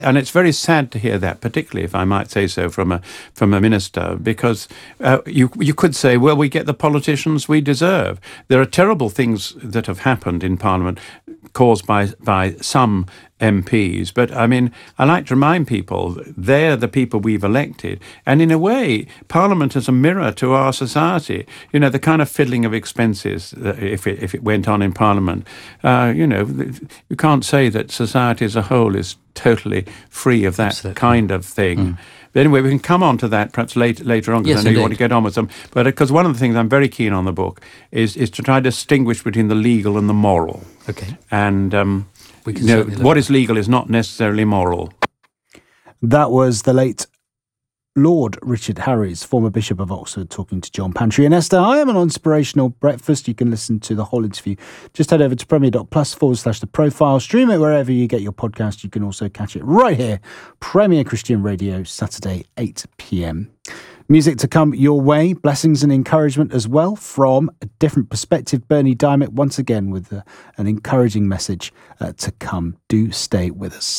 And it's very sad to hear that, particularly, if I might say so, from a minister, because you could say, well, we get the politicians we deserve. There are terrible things that have happened in Parliament caused by some MPs. But, I mean, I like to remind people, they're the people we've elected. And in a way, Parliament is a mirror to our society. You know, the kind of fiddling of expenses, if it went on in Parliament, you can't say that society as a whole is totally free of that Absolutely. kind of thing. But anyway, we can come on to that perhaps later on, because I know you want to get on with some. But because one of the things I'm very keen on the book is to try to distinguish between the legal and the moral. Okay. And what is legal is not necessarily moral. That was the late Lord Richard Harries, former Bishop of Oxford, talking to John Pantry. And Esther, I am an inspirational breakfast. You can listen to the whole interview. Just head over to premier.plus/the profile. Stream it wherever you get your podcast. You can also catch it right here, Premier Christian Radio, Saturday, 8 p.m. Music to come your way, blessings and encouragement as well from A Different Perspective. Bernie Diamond once again with an encouraging message to come. Do stay with us.